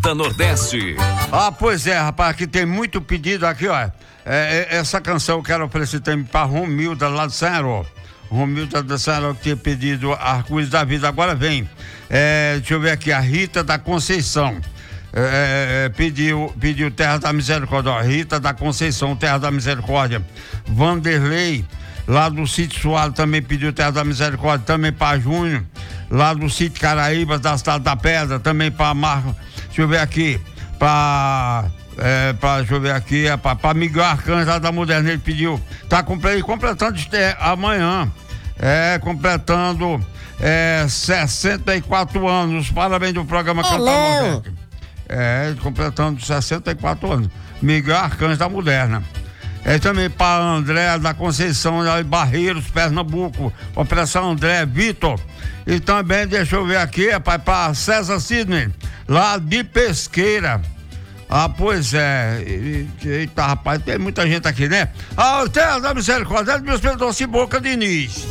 da Nordeste. Ah, pois é, rapaz, aqui tem muito pedido aqui, ó. Essa canção eu quero oferecer também pra Romilda lá de Sanaró. Romilda da Sanaró que tinha pedido Arco-Íris da Vida, agora vem. Deixa eu ver aqui, a Rita da Conceição. Pediu Terra da Misericórdia, ó, Rita da Conceição, Terra da Misericórdia. Vanderlei, lá do Sítio Soalho, também pediu Terra da Misericórdia, também para Júnior, lá do Sítio Caraíbas, da Cidade da Pedra, também para Marco, deixa eu ver aqui, deixa eu ver aqui, para Miguel Arcanjo, lá da Moderna, ele pediu, tá completando amanhã, completando 64 anos, parabéns do programa Cantar Nordeste. Completando 64 anos. Miguel Arcanjo da Moderna. Também para André da Conceição, lá em Barreiros, Pernambuco. Operação André Vitor. E também, deixa eu ver aqui, para César Sidney, lá de Pesqueira. Ah, pois é. Eita, rapaz, tem muita gente aqui, né? Ah, Terra da Misericórdia, meus perdões, Boca Diniz.